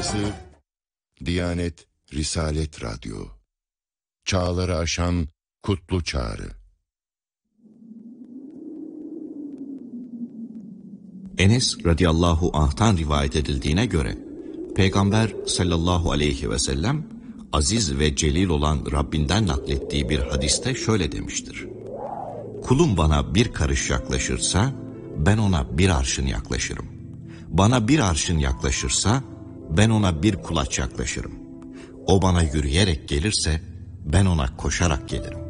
Burası Diyanet Risalet Radyo. Çağları aşan kutlu çağrı. Enes radıyallahu anh'tan rivayet edildiğine göre Peygamber sallallahu aleyhi ve sellem aziz ve celil olan Rabbinden naklettiği bir hadiste şöyle demiştir: kulum bana bir karış yaklaşırsa ben ona bir arşın yaklaşırım. Bana bir arşın yaklaşırsa ben ona bir kulaç yaklaşırım. O bana yürüyerek gelirse ben ona koşarak gelirim.